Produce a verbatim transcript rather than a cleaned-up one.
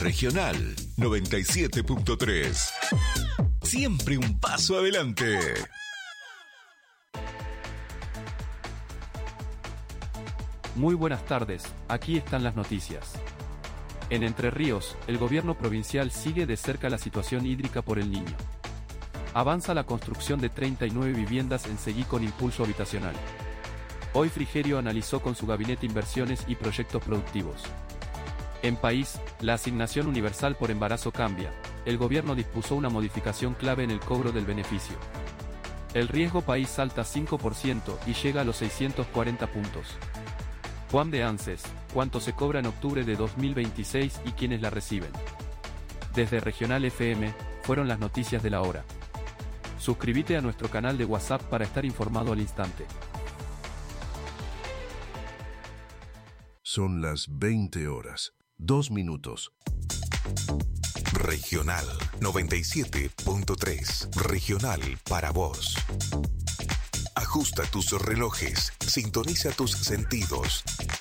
Regional noventa y siete punto tres. Siempre un paso adelante. Muy buenas tardes, aquí están las noticias. En Entre Ríos, el gobierno provincial sigue de cerca la situación hídrica por el Niño. Avanza la construcción de treinta y nueve viviendas en Seguí con impulso habitacional. Hoy Frigerio analizó con su gabinete inversiones y proyectos productivos. En País, la asignación universal por embarazo cambia. El gobierno dispuso una modificación clave en el cobro del beneficio. El riesgo país salta cinco por ciento y llega a los seiscientos cuarenta puntos. Juan de ANSES, ¿cuánto se cobra en octubre de dos mil veintiséis y quiénes la reciben? Desde Regional F M, fueron las noticias de la hora. Suscríbete a nuestro canal de WhatsApp para estar informado al instante. Son las veinte horas, dos minutos. Regional noventa y siete punto tres. Regional para vos. Ajusta tus relojes, sintoniza tus sentidos.